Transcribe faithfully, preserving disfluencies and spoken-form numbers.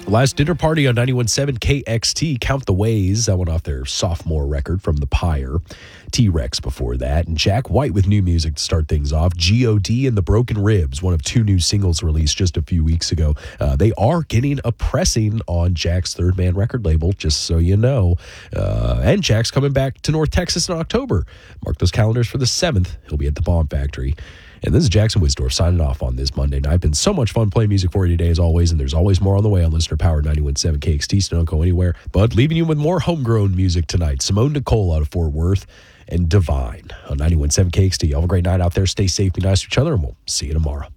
Last dinner party on ninety-one point seven K X T, Count the Ways. That went off their sophomore record from The Pyre. T-Rex before that. And Jack White with new music to start things off. G O D and The Broken Ribs, one of two new singles released just a few weeks ago. Uh, they are getting a pressing on Jack's Third Man record label, just so you know. Uh, and Jack's coming back to North Texas in October. Mark those calendars for the seventh. He'll be at the Bomb Factory. And this is Jackson Wisdorf signing off on this Monday night. Been so much fun playing music for you today, as always, and there's always more on the way on Listener Power ninety-one point seven K X T, so don't go anywhere. But leaving you with more homegrown music tonight. Simone Nicole out of Fort Worth and Divine on ninety-one point seven K X T. Have a great night out there. Stay safe, be nice to each other, and we'll see you tomorrow.